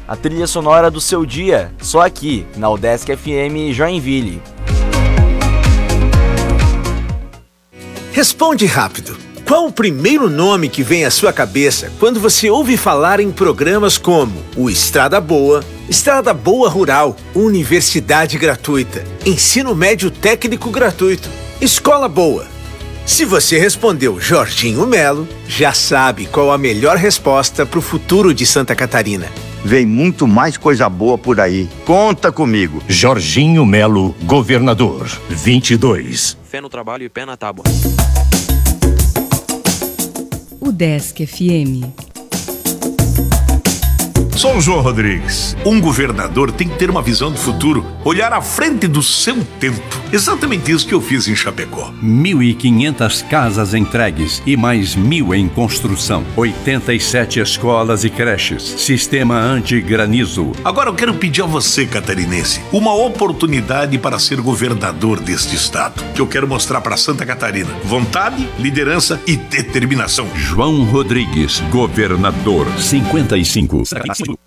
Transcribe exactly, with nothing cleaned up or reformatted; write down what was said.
a trilha sonora do seu dia, só aqui, na Udesc F M Joinville. Responde rápido. Qual o primeiro nome que vem à sua cabeça quando você ouve falar em programas como o Estrada Boa, Estrada Boa Rural, Universidade Gratuita, Ensino Médio Técnico Gratuito, Escola Boa? Se você respondeu Jorginho Melo, já sabe qual a melhor resposta para o futuro de Santa Catarina. Vem muito mais coisa boa por aí. Conta comigo. Jorginho Melo, governador. vinte e dois. Fé no trabalho e pé na tábua. Udesc F M. Sou o João Rodrigues. Um governador tem que ter uma visão do futuro, olhar à frente do seu tempo. Exatamente isso que eu fiz em Chapecó. mil e quinhentas casas entregues e mais mil em construção. oitenta e sete escolas e creches. Sistema anti-granizo. Agora eu quero pedir a você, catarinense, uma oportunidade para ser governador deste estado, que eu quero mostrar para Santa Catarina. Vontade, liderança e determinação. João Rodrigues, governador. cinquenta e cinco.